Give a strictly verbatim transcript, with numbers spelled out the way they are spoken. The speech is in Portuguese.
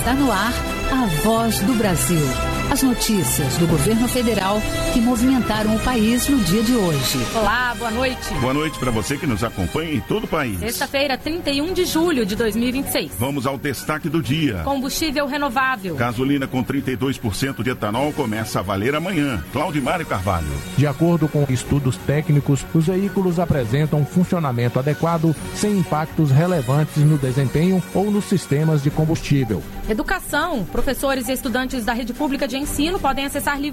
Está no ar a Voz do Brasil. As notícias do governo federal que movimentaram o país no dia de hoje. Olá, boa noite. Boa noite para você que nos acompanha em todo o país. Sexta-feira, trinta e um de julho de dois mil e vinte e seis. Vamos ao destaque do dia. Combustível renovável. Gasolina com trinta e dois por cento de etanol começa a valer amanhã. Claudimário Carvalho. De acordo com estudos técnicos, os veículos apresentam funcionamento adequado, sem impactos relevantes no desempenho ou nos sistemas de combustível. Educação. Professores e estudantes da rede pública de ensino podem acessar livre